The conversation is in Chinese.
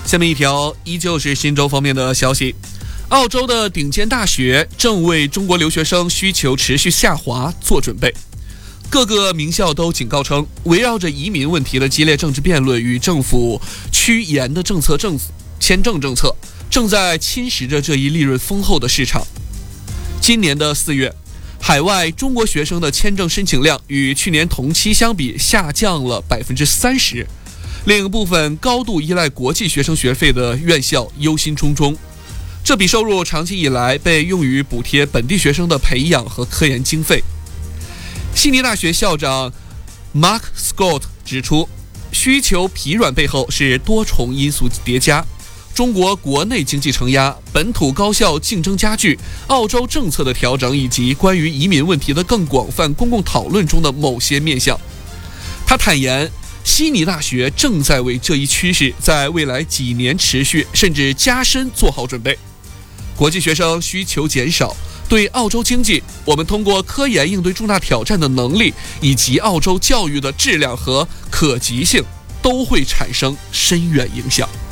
下面一条依旧是新州方面的消息，澳洲的顶尖大学正为中国留学生需求持续下滑做准备。各个名校都警告称，围绕着移民问题的激烈政治辩论与政府趋严的签证政策，正在侵蚀着这一利润丰厚的市场。今年的4月，海外中国学生的签证申请量与去年同期相比下降了30%，令部分高度依赖国际学生学费的院校忧心忡忡。这笔收入长期以来被用于补贴本地学生的培养和科研经费。悉尼大学校长 Mark Scott 指出，需求疲软背后是多重因素叠加，中国国内经济承压、本土高校竞争加剧、澳洲政策的调整，以及关于移民问题的更广泛公共讨论中的某些面向。他坦言，悉尼大学正在为这一趋势在未来几年持续甚至加深做好准备。国际学生需求减少，对澳洲经济，我们通过科研应对重大挑战的能力，以及澳洲教育的质量和可及性，都会产生深远影响。